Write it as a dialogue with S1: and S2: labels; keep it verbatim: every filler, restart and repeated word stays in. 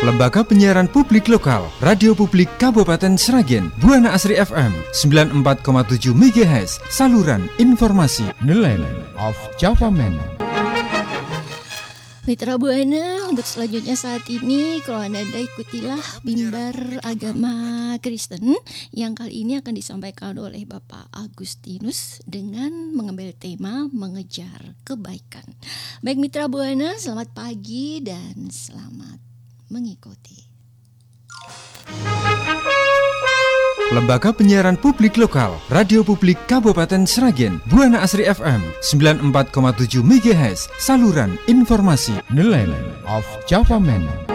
S1: Lembaga Penyiaran Publik Lokal, Radio Publik Kabupaten Sragen, Buana Asri F M sembilan puluh empat koma tujuh megahertz, saluran informasi Nelayan of Java Man.
S2: Mitra Buana, untuk selanjutnya saat ini kalau Anda ikutilah mimbar agama Kristen yang kali ini akan disampaikan oleh Bapak Agustinus dengan mengambil tema mengejar kebaikan. Baik Mitra Buana, selamat pagi dan selamat mengikuti.
S1: Lembaga Penyiaran Publik Lokal, Radio Publik Kabupaten Sragen, Buana Asri F M sembilan puluh empat koma tujuh megahertz, saluran informasi Nelayan of Java Man.